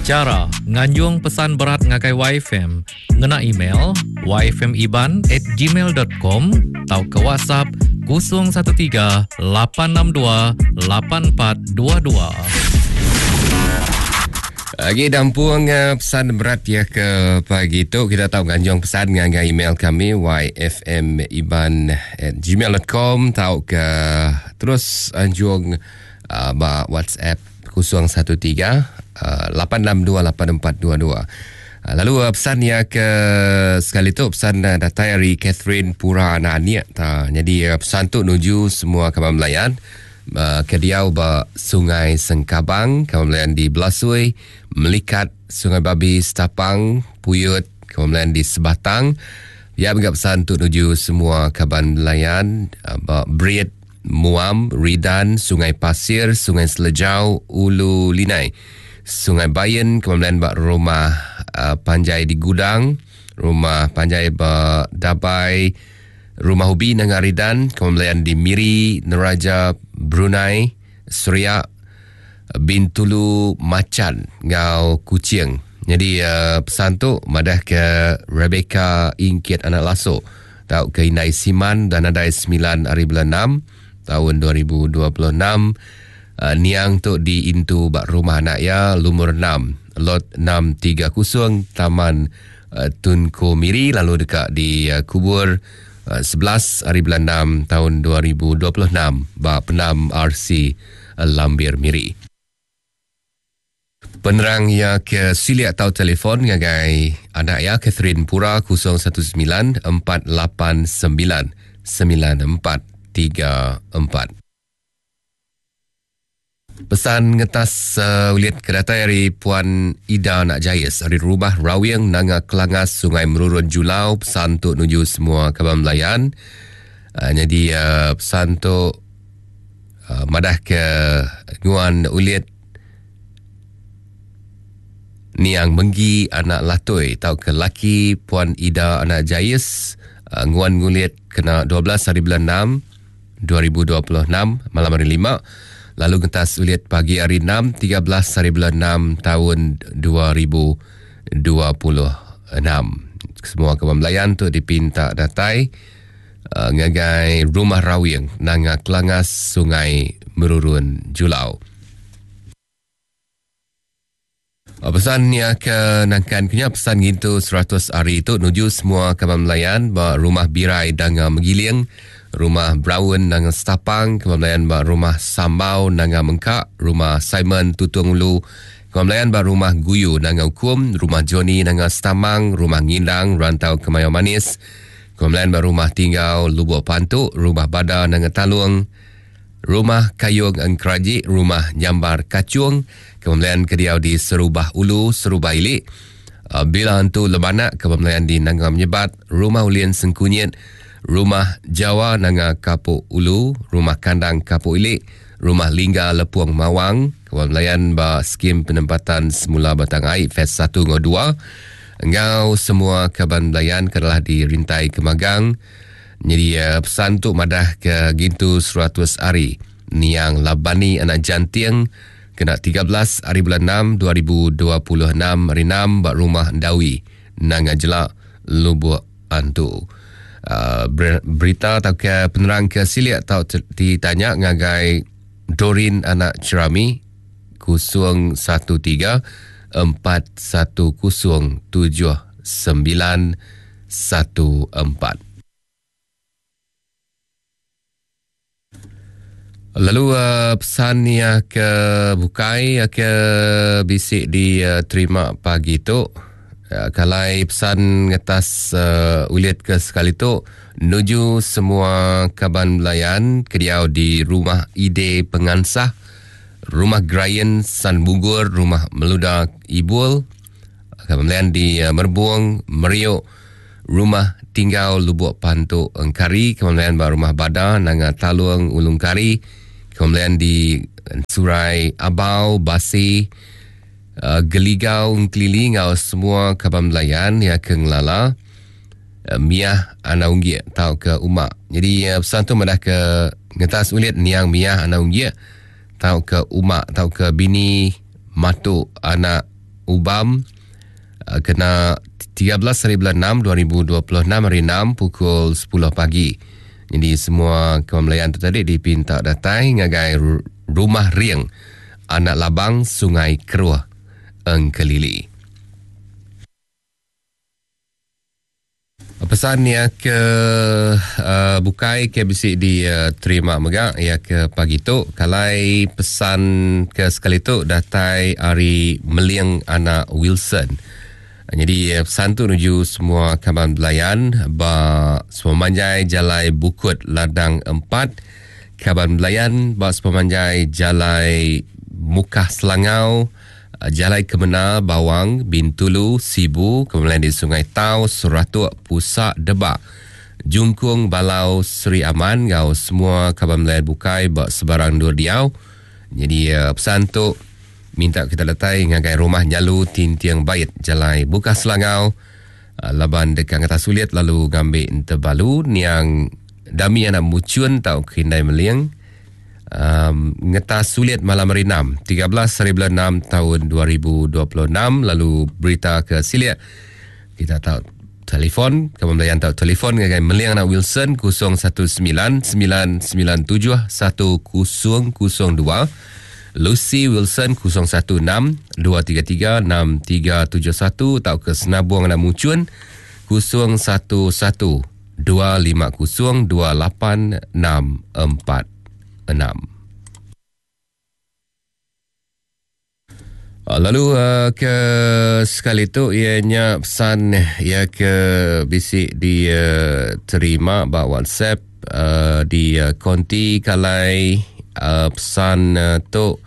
Cara nganjung pesan berat ngakai YFM, ngena email yfmiban@gmail.com atau ke WhatsApp 013-862-8422. Lagi dampuang pesan berat ya ke pagi tu. Kita tahu ganjong pesan dengan email kami yfmiban@gmail.com tahu ke terus anjung WhatsApp 013-862-8422. Lalu pesan ya ke sekali tu pesan datang dari Catherine Pura Nania. Jadi pesan tu nuju semua kawan melayan ke Diau Sungai Sengkabang, kawan melayan di Belasui, Melikat, Sungai Babi, Setapang, Puyut, kawan melayan di Sebatang. Ya, bagi pesan tu nuju semua kawan melayan Breed, Muam, Ridan, Sungai Pasir, Sungai Selejau, Ulu Linai, Sungai Bayan, kemudian rumah Panjai di Gudang, rumah Panjai Dabai, rumah Ubi Nangaridan, kemudian di Miri, Neraja, Brunei, Surya, Bintulu, Macan, Ngau Kuching. Jadi pesan tu madah ke Rebecca Ingkit Anak Lasuk, tahu ke Inai Siman dan ada 9 hari bulan 6 tahun 2026. Niang tu di Intu Bak Rumah Anak Ya, Lumur 6, Lot 630, Taman Tunku Miri, lalu dekat di Kubur 11 hari bulan 6 tahun 2026, Bak Penam RC Lambir Miri. Penerang ya ke siliak tahu telefon ngagai anak ya Catherine Pura 019-489-9434. Pesan ngetas uliat kedata dari Puan Ida Nak Jayas dari rumah Rawiang Nanga Kelangas Sungai Merurun Julau. Pesan tu nuju semua kawan melayan. Jadi pesan tu madah ke nguan uliat Niang Menggi Anak Latoi, tahu ke laki Puan Ida Anak Jayas, nguan nguliat kena 12 hari bulan 6 2026 malam hari 5. Lalu ngetas uliat pagi hari 6 13 hari bulan 6 tahun 2026. Semua kawan melayan tu dipinta datai ngagai rumah Rawiang Nanga Kelangas Sungai Merurun Julau. Pesan ya ke nangkan kenya pesan gitu 100 hari itu nuju semua kawan melayan rumah Birai Danga Megiling, rumah Brown Nanga Setapang, kawan melayan rumah Sambau Nanga Mengkak, rumah Simon Tutung Ulu, kawan melayan rumah Guyu Nanga Ukum, rumah Johnny Nanga Setamang, rumah Ngindang Rantau Kemayu Manis, kawan melayan rumah Tinggal Lubuk Pantuk, rumah Bada Nanga Talung, rumah Kayung Engkraji, rumah Nyambar Kacung, kemudian Kediau di Serubah Ulu, Serubah Ilik, Bila Hantu Lebanak, kemudian di Nanga Menyebat, rumah Ulian Sengkunyit, rumah Jawa Nanga Kapuk Ulu, rumah Kandang Kapuk Ilik, rumah Lingga Lepuang Mawang, kemudian skim penempatan semula batang air Fes 1 dan 2. Engau semua kaban belayan kedalah di Rintai Kemagang. Jadi pesan tu madah ke gintu 100 hari Niang Labani Anak Jantiang kena 13 hari bulan 6 2026 hari 6 bak rumah Ndawi Nanga Jelak Lubuk Antu. Berita atau ke penerang ke siliak atau ditanya ngagai Dorin Anak Cerami 013-4107914. Lalu pesan ya ke bukai ya ke bisik di terima pagi tu. Kalai pesan ngetas uliat ke sekali tu nuju semua kaban melayan kediau di rumah Ide Pengansah, rumah Grayan San Bugur, rumah Meludak Ibul, kaban melayan di Merbuang, Meriuk, rumah Tinggal Lubuk Pantuk Engkari, kemudian rumah Bada Nanga Taluang Ulung Kari, kemudian di Surai Abau, Basi, Geligau, Keliling, semua kaban melayan ya ke Ngelala, Miah Anaunggi tau ke Umak. Jadi pesan tu madah ke ngetas ulit Niang Miah Anaunggi tau ke Umak, tau ke bini Matuk Anak Ubam kena 13 hari bulan 6 2026 hari 6 pukul 10 pagi. Jadi semua kemamlayan tu tadi dipinta datai ngagai rumah riang anak labang Sungai Keruh Engkelili. Pesan yang ke bukai ke bisik di terima megak ya ke pagi tu kalai pesan ke sekali tu datai hari meliang anak Wilson. Jadi pesan tu menuju semua kawan belayan ba semua manjai jalai Bukut Ladang 4, kawan belayan ba semua manjai jalai Mukah Selangau, Jalai Kemenal, Bawang, Bintulu, Sibu, kemudian di Sungai Tau, Suratuk, Pusak, Debak, Jungkung, Balau, Seri Aman, gau semua kawan melayan bukai buat sebarang dua diau. Jadi pesan tu minta kita letai ngagai rumah Nyalu Tintiang Bait, Jalai Bukah Selangau, laban dekat kata sulit lalu ngambil Interbalu yang dami anak mucun tau Kindai Meliang. Ngetas sulit malam hari 6 13 hari bulan 6 tahun 2026. Lalu berita ke silia kita tahu telefon kemamlayan tahu telefon ngagai Meliang anak Wilson 0199971002, Lucy Wilson 0162336371, tahu ke Senabuang anak Mucun 0112502864 6. Lalu ke sekali tu ianya pesan ya ke bisik di terima ba WhatsApp di konti kalai pesan tu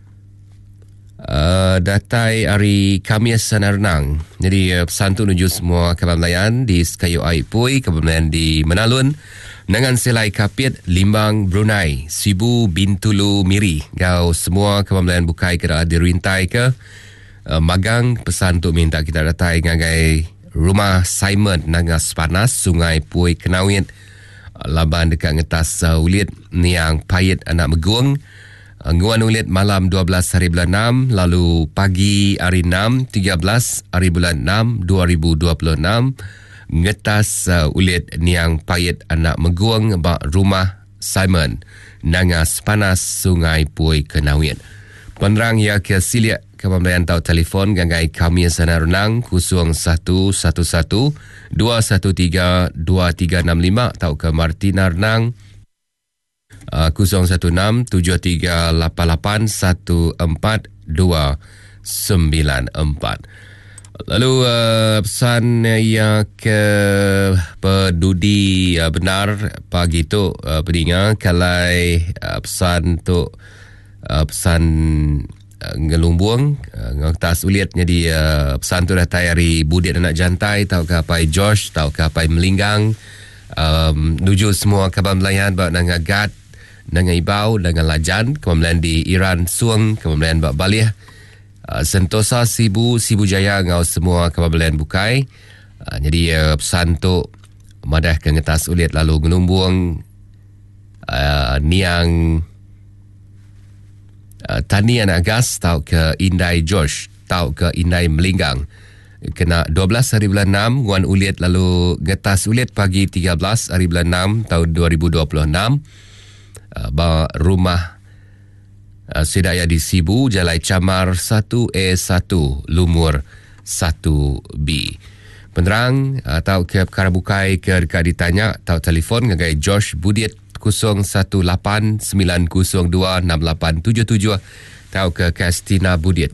datai hari Khamis Renang. Jadi pesan tu menuju semua kawan layan di Sekayu Aipui, kawan di Menalun, Nangan Selai Kapit, Limbang, Brunei, Sibu, Bintulu, Miri. Gau semua kemampuan bukai kena dirintai ke magang. Pesan tu minta kita datai ngagai rumah Simon Nangas Panas, Sungai Pui Kenawit, laban dekat ngetas ulit Niang Payet anak Meguang. Nguan ulit malam 12 hari bulan 6, lalu pagi hari 6 13 hari bulan 6 2026. Ngetas ulit Niang Payet anak Meguang bak rumah Simon Nangas Panas, Sungai Pui Kenawit. Penerang ya ke siliak kepamilian tahu telefon gangai kami sana renang 0111-213-2365, tahu ke Martina Renang 0163881494. Lalu pesan yang ke pedudi benar pagi tu pendengar kalai pesan tu pesan ngelumbuang ngetas uliat. Jadi pesan tu dah tayari Budiat anak jantai, tahu ke apa Josh, tahu ke apa Melinggang, nuju semua kabar melayan bak nang agat nang ibau dengan lajan kemudian di Iran Suang kemudian bak Balih Sentosa Sibu Jaya ngau semua kebabalian bukai. Jadi pesan tu madah ke ngetas ulit lalu genumbung Niang Tani anak gas, tahu ke Indai Josh, tahu ke Indai Melinggang. Kena 12 hari bulan 6 nguan ulit lalu ngetas ulit pagi 13 hari bulan 6 tahun 2026 rumah Sedaya di Sibu, Jalai Camar 1A1, Lumur 1B. Penerang atau ke perkara bukai ke dekat ditanya, tahu telefon ngagai Josh Budiat 0189026877, tahu ke Kristina Budiat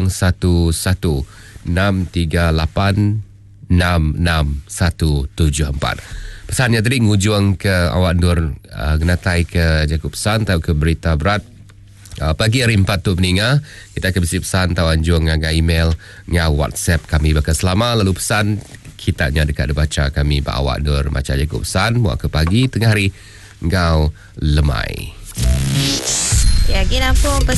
011763866174. Pesannya tadi ngujung ke awak Nur genatai ke Jakub Pesan, tahu ke berita berat pagi hari 4 tu peninga. Kita akan beri pesan tahu anjung ngagai email ngau WhatsApp kami bakal selama. Lalu pesan kita nya dekat baca kami ba awak Nur macam Jakub Pesan buat ke pagi tengah hari ngau lemai. Ya, kita pun